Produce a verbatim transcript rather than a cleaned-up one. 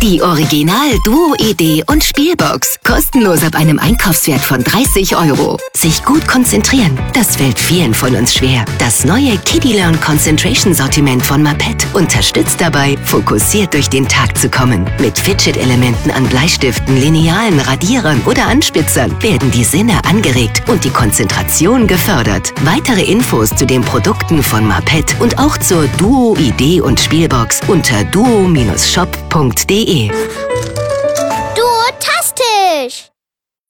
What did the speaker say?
Die Original-Duo-Idee und Spielbox. Kostenlos ab einem Einkaufswert von dreißig Euro. Sich gut konzentrieren, das fällt vielen von uns schwer. Das neue Kiddie Learn Concentration Sortiment von Maped unterstützt dabei, fokussiert durch den Tag zu kommen. Mit Fidget-Elementen an Bleistiften, Linealen, Radierern oder Anspitzern werden die Sinne angeregt und die Konzentration gefördert. Weitere Infos zu den Produkten von Maped und auch zur Duo-Idee und Spielbox unter duo Bindestrich shop punkt de.